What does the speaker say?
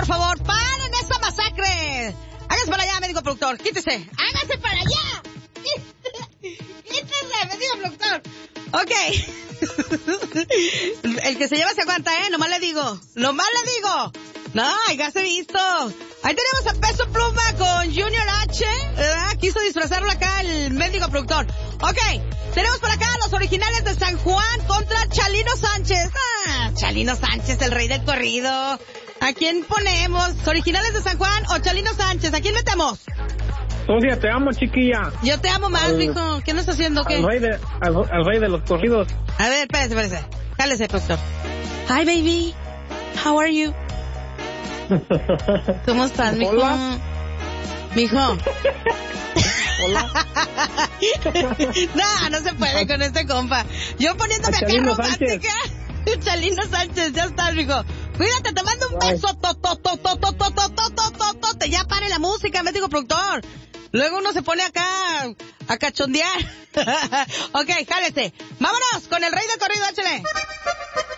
favor, paren esa masacre. Hágase para allá, médico productor. Quítese. Hágase para allá. Quítese, médico productor. Ok. El que se lleva se aguanta, Nomás le digo. No, hágase visto. Ahí tenemos a Peso Pluma con Junior H, ¿verdad? Quiso disfrazarlo acá el médico productor. Ok, tenemos por acá los originales de San Juan contra Chalino Sánchez. Chalino Sánchez, el rey del corrido. ¿A quién ponemos? ¿Originales de San Juan o Chalino Sánchez? ¿A quién metemos? Socia, te amo, chiquilla. Yo te amo más, mijo. ¿Qué no estás haciendo? ¿Qué? Al rey de los corridos. A ver, espérese. Jálese, productor. Hi, baby. How are you? ¿Cómo estás, mijo? Hola. Mijo. Hola. No se puede con este compa. Yo poniéndome acá Chalino romántica. Chalino Sánchez, ya estás, mijo. Cuídate, te mando un beso. Ya pare la música, médico productor. Luego uno se pone acá a cachondear. Ok, jálese. Vámonos con el rey del corrido, échale.